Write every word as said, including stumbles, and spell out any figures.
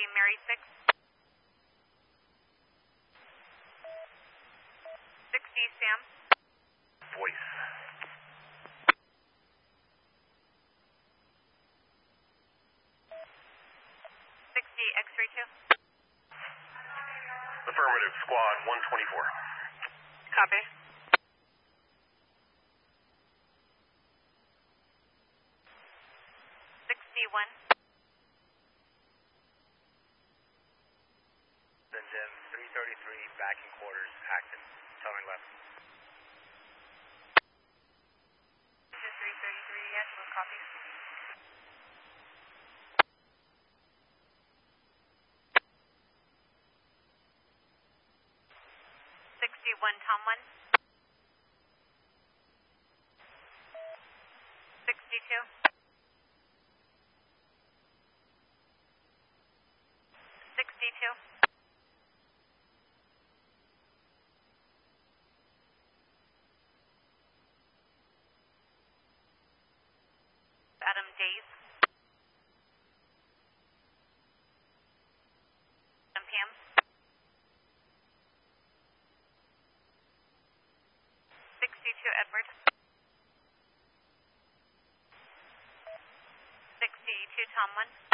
Mary six. sixty Sam. Voice. sixty X-ray two. Affirmative, squad one twenty-four. Copy. sixty-one. Then three thirty-three, back in quarters, Acton. Telling left. three thirty-three, yes, we'll copy. sixty-one Tom one. sixty-two. sixty-two. Adam Days. M P M. sixty-two Edward. sixty-two Tom one.